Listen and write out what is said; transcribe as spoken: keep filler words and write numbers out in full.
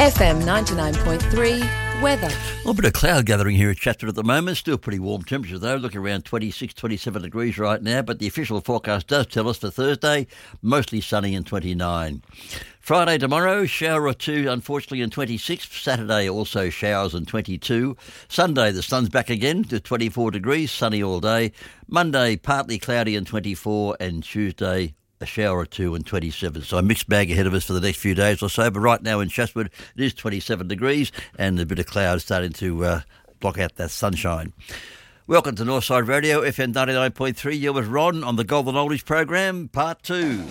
F M ninety-nine point three weather. A little bit of cloud gathering here at Chatswood at the moment. Still pretty warm temperatures though, looking around twenty-six, twenty-seven degrees right now, but the official forecast does tell us for Thursday, mostly sunny and twenty-nine. Friday tomorrow, shower or two, unfortunately, and twenty-six. Saturday also showers and twenty-two. Sunday, the sun's back again to twenty-four degrees, sunny all day. Monday, partly cloudy and twenty-four, and Tuesday, a shower or two and twenty-seven. So a mixed bag ahead of us for the next few days or so. But right now in Chatswood, it is twenty-seven degrees and a bit of cloud starting to uh, block out that sunshine. Welcome to Northside Radio, F M ninety-nine point three. You're with Ron on the Golden Oldies program, part two.